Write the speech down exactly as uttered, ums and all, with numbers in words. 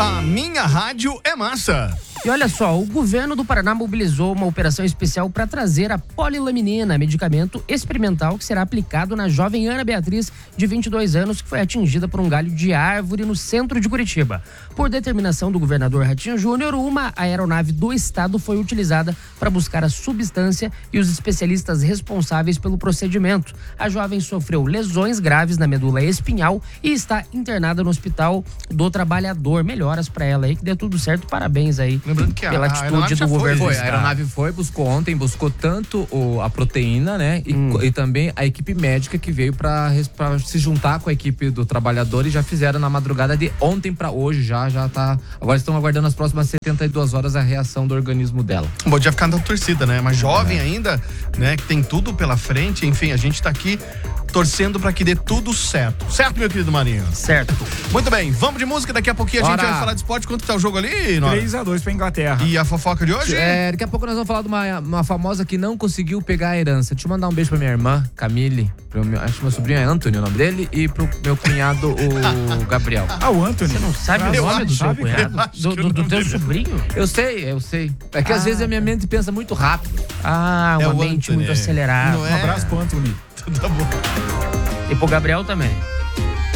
A minha rádio é massa. E olha só, o governo do Paraná mobilizou uma operação especial para trazer a polilaminina, medicamento experimental que será aplicado na jovem Ana Beatriz, de vinte e dois anos, que foi atingida por um galho de árvore no centro de Curitiba. Por determinação do governador Ratinho Júnior, uma aeronave do estado foi utilizada para buscar a substância e os especialistas responsáveis pelo procedimento. A jovem sofreu lesões graves na medula espinhal e está internada no Hospital do Trabalhador. Melhoras para ela aí, que dê tudo certo. Parabéns aí. Lembrando que a, pela a atitude do governo. Foi, a aeronave foi, buscou ontem, buscou tanto o, a proteína, né? E, hum. e também a equipe médica que veio para se juntar com a equipe do trabalhador e já fizeram na madrugada de ontem para hoje, já, já tá. Agora estão aguardando as próximas setenta e duas horas a reação do organismo dela. Bom, já ficar na torcida, né? Mas jovem é. ainda, né? Que tem tudo pela frente, enfim, a gente tá aqui torcendo pra que dê tudo certo. Certo, meu querido Marinho? Certo. Muito bem, vamos de música, daqui a pouquinho a Bora. gente vai falar de esporte. Quanto tá o jogo ali, Nora? três a dois pra Inglaterra. E a fofoca de hoje? É, daqui a pouco nós vamos falar de uma, uma famosa que não conseguiu pegar a herança. Deixa eu mandar um beijo pra minha irmã, Camille, pro meu, acho que meu sobrinho é Anthony, o nome dele, e pro meu cunhado, o Gabriel. Ah, o Anthony. Você não sabe eu o nome acho, do seu sabe? cunhado? Do, do, do teu sobrinho? Eu sei, eu sei. É que Ah, às vezes a minha mente pensa muito rápido. Ah, uma É o mente Anthony. muito acelerada. Não é? Um abraço pro Anthony. Tá bom. E pro Gabriel também.